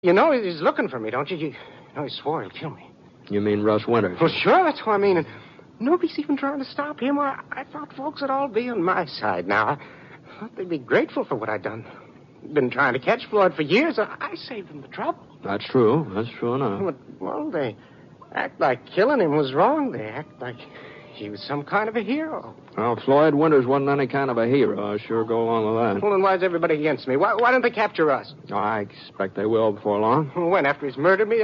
You know he's looking for me, don't you? You know he swore he'll kill me. You mean Russ Winters? Well, sure, that's what I mean. And nobody's even trying to stop him. I thought folks would all be on my side now. I thought they'd be grateful for what I'd done. Been trying to catch Floyd for years. I saved them the trouble. That's true. That's true enough. Well, they act like killing him was wrong. They act like he was some kind of a hero. Well, Floyd Winters wasn't any kind of a hero. I'll sure go along with that. Well, then why is everybody against me? Why don't they capture us? Oh, I expect they will before long. When? After he's murdered me?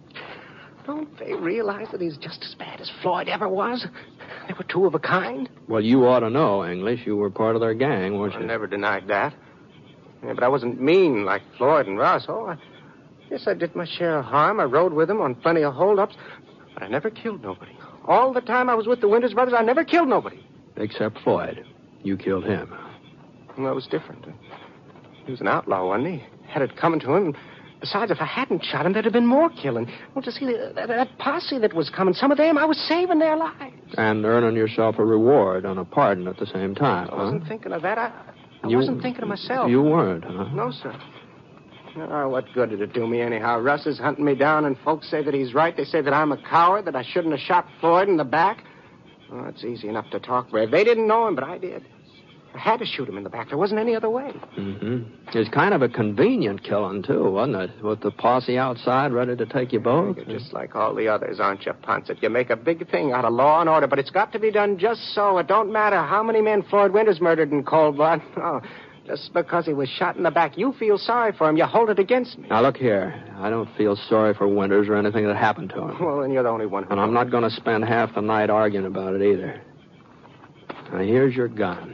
Don't they realize that he's just as bad as Floyd ever was? They were two of a kind. Well, you ought to know, English. You were part of their gang, weren't you? I never denied that. Yeah, but I wasn't mean like Floyd and Russ. Yes, I did my share of harm. I rode with them on plenty of holdups, but I never killed nobody. All the time I was with the Winters brothers, I never killed nobody. Except Floyd. You killed him. Well, that was different. He was an outlaw, wasn't he? Had it coming to him. Besides, if I hadn't shot him, there'd have been more killing. Well, to see that posse that was coming, some of them, I was saving their lives. And earning yourself a reward and a pardon at the same time, I wasn't thinking of that. I wasn't thinking of myself. You weren't, huh? No, sir. Oh, what good did it do me anyhow? Russ is hunting me down, and folks say that he's right. They say that I'm a coward, that I shouldn't have shot Floyd in the back. Oh, it's easy enough to talk brave. They didn't know him, but I did. I had to shoot him in the back. There wasn't any other way. Mm-hmm. It's kind of a convenient killing, too, wasn't it? With the posse outside ready to take you both. You're just like all the others, aren't you, Ponset? You make a big thing out of law and order, but it's got to be done just so. It don't matter how many men Floyd Winters murdered in cold blood. Oh, just because he was shot in the back, you feel sorry for him. You hold it against me. Now, look here. I don't feel sorry for Winters or anything that happened to him. Well, then you're the only one who... And I'm not going to spend half the night arguing about it either. Now, here's your gun.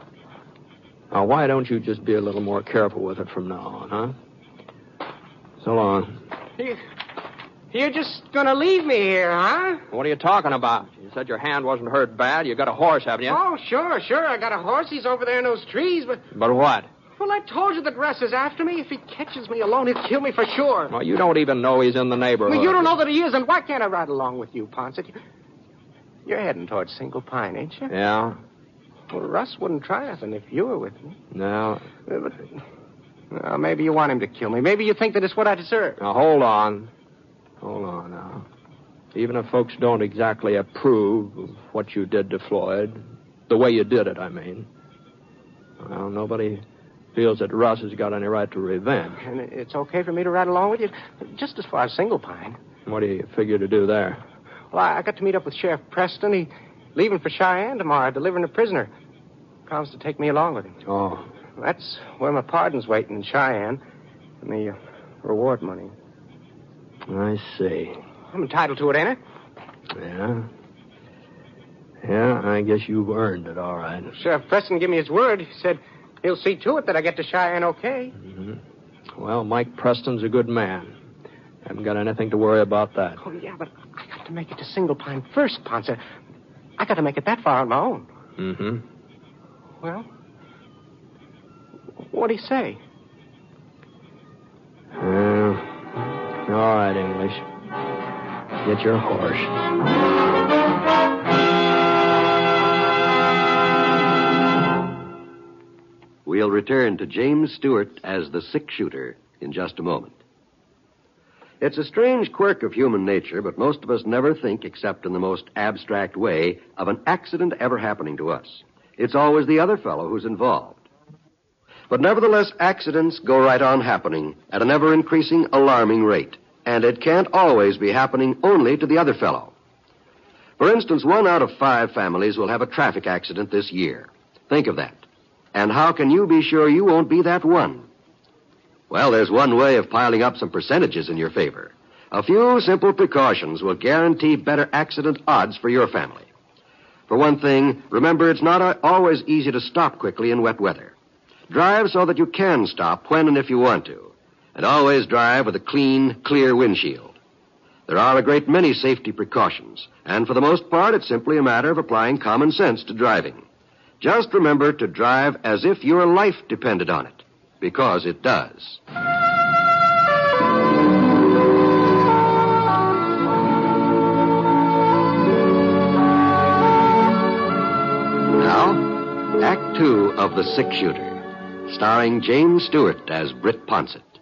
Now, why don't you just be a little more careful with it from now on, huh? So long. You're just going to leave me here, huh? What are you talking about? You said your hand wasn't hurt bad. You got a horse, haven't you? Oh, sure. I got a horse. He's over there in those trees, but... But what? Well, I told you that Russ is after me. If he catches me alone, he'll kill me for sure. Well, you don't even know he's in the neighborhood. Well, you don't know that he is, and why can't I ride along with you, Ponset? You're heading towards Single Pine, ain't you? Yeah. Well, Russ wouldn't try nothing if you were with me. No. But, maybe you want him to kill me. Maybe you think that it's what I deserve. Now, hold on. Hold on now. Even if folks don't exactly approve of what you did to Floyd, the way you did it, I mean, well, nobody feels that Russ has got any right to revenge. And it's okay for me to ride along with you, just as far as Single Pine. What do you figure to do there? Well, I got to meet up with Sheriff Preston. He's leaving for Cheyenne tomorrow, delivering a prisoner. Promised to take me along with him. Oh. That's where my pardon's waiting in Cheyenne, and the reward money. I see. I'm entitled to it, ain't I? Yeah. Yeah, I guess you've earned it, all right. Sheriff Preston gave me his word. He said he'll see to it that I get to Cheyenne okay. Mm-hmm. Well, Mike Preston's a good man. Haven't got anything to worry about that. Oh, yeah, but I got to make it to Single Pine first, Ponce. I got to make it that far on my own. Mm-hmm. Well, what'd he say? All right, English. Get your horse. We'll return to James Stewart as the six-shooter in just a moment. It's a strange quirk of human nature, but most of us never think, except in the most abstract way, of an accident ever happening to us. It's always the other fellow who's involved. But nevertheless, accidents go right on happening at an ever-increasing, alarming rate. And it can't always be happening only to the other fellow. For instance, 1 out of 5 families will have a traffic accident this year. Think of that. And how can you be sure you won't be that one? Well, there's one way of piling up some percentages in your favor. A few simple precautions will guarantee better accident odds for your family. For one thing, remember it's not always easy to stop quickly in wet weather. Drive so that you can stop when and if you want to. And always drive with a clean, clear windshield. There are a great many safety precautions, and for the most part, it's simply a matter of applying common sense to driving. Just remember to drive as if your life depended on it, because it does. Now, Act 2 of The Six-Shooter, starring James Stewart as Britt Ponset.